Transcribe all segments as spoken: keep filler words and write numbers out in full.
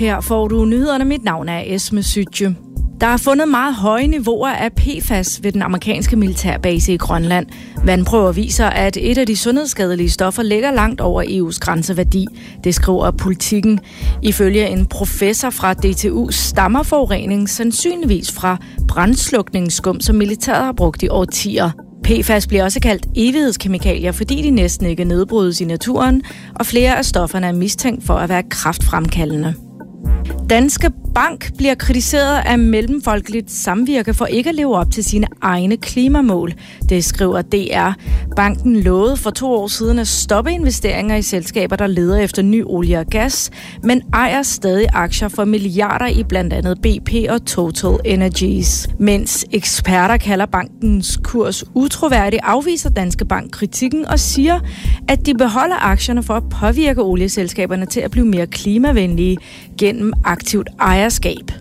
Her får du nyhederne. Mit navn er Esme Sytje. Der er fundet meget høje niveauer af P F A S ved den amerikanske militærbase i Grønland. Vandprøver viser, at et af de sundhedsskadelige stoffer ligger langt over E U's grænseværdi. Det skriver Politikken. Ifølge en professor fra D T U stammer forurening sandsynligvis fra brandslukningsskum, som militæret har brugt i årtier. P F A S bliver også kaldt evighedskemikalier, fordi de næsten ikke nedbrydes i naturen, og flere af stofferne er mistænkt for at være kræftfremkaldende. Danske Bank bliver kritiseret af Mellemfolkeligt Samvirke for ikke at leve op til sine egne klimamål. Det skriver D R. Banken lovede for to år siden at stoppe investeringer i selskaber, der leder efter ny olie og gas, men ejer stadig aktier for milliarder i blandt andet B P og Total Energies. Mens eksperter kalder bankens kurs utroværdig, afviser Danske Bank kritikken og siger, at de beholder aktierne for at påvirke olieselskaberne til at blive mere klimavenlige gennem aktivt ejerskab.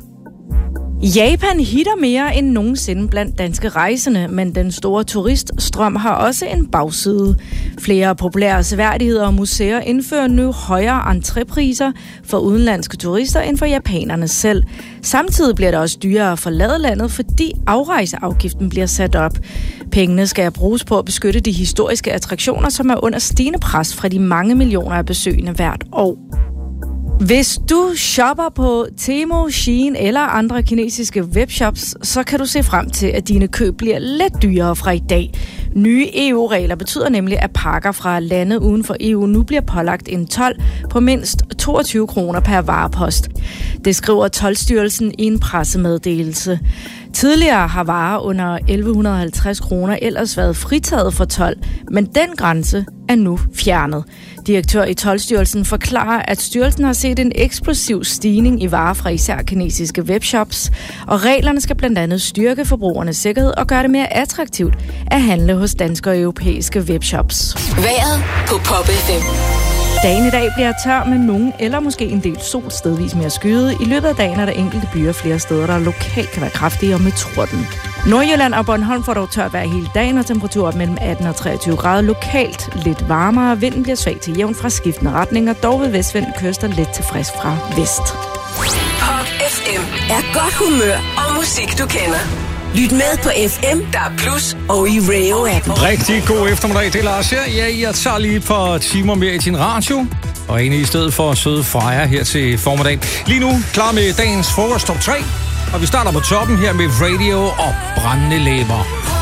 Japan hitter mere end nogensinde blandt danske rejsende, men den store turiststrøm har også en bagside. Flere populære seværdigheder og museer indfører nu højere entrépriser for udenlandske turister end for japanerne selv. Samtidig bliver det også dyrere at forlade landet, fordi afrejseafgiften bliver sat op. Pengene skal bruges på at beskytte de historiske attraktioner, som er under stigende pres fra de mange millioner af besøgende hvert år. Hvis du shopper på Temu, Shein eller andre kinesiske webshops, så kan du se frem til, at dine køb bliver lidt dyrere fra i dag. Nye E U-regler betyder nemlig, at pakker fra lande uden for E U nu bliver pålagt en told på mindst toogtyve kroner per varepost. Det skriver Toldstyrelsen i en pressemeddelelse. Tidligere har varer under elleve halvtreds kroner ellers været fritaget for told, men den grænse er nu fjernet. Direktør i Toldstyrelsen forklarer, at styrelsen har set en eksplosiv stigning i varer fra især kinesiske webshops, og reglerne skal blandt andet styrke forbrugernes sikkerhed og gøre det mere attraktivt at handle hos danske og europæiske webshops. Vejret på Pop F M. Dagen i dag bliver tør med nogen eller måske en del sol, stedvis mere skyet. I løbet af dagen er der enkelte byer flere steder, der lokalt kan være kraftige og med torden. Nordjylland og Bornholm får dog tørt vejr hele dagen, og temperatur op mellem atten og treogtyve grader. Lokalt lidt varmere. Vinden bliver svag til jævn fra skiftende retninger, dog ved vestvind kyster lidt til frisk fra vest. Pop F M er godt humør og musik, du kender. Lyt med på F M, der er plus, og i Rayo-appen. Rigtig god eftermiddag, det er Lars her. Ja, jeg tager lige et par timer mere i din radio, og en i stedet for søde Freja her til formiddagen. Lige nu klar med dagens frokost top tre, og vi starter på toppen her med Radio og brændende læber.